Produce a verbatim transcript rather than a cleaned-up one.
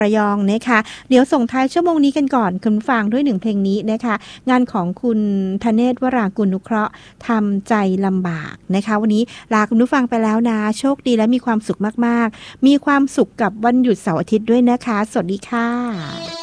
ระยองนะคะเดี๋ยวส่งท้ายชั่วโมงนี้กันก่อนคุณฟังด้วยหนึ่งเพลงนี้นะคะงานของคุณธเนศวรากุลนุเคราะห์ทำใจลำบากนะคะวันนี้ลาคุณผู้ฟังไปแล้วนะโชคดีและมีความสุขมากๆมีความสุขกับวันหยุดเสาร์อาทิตย์ด้วยนะคะสวัสดีค่ะ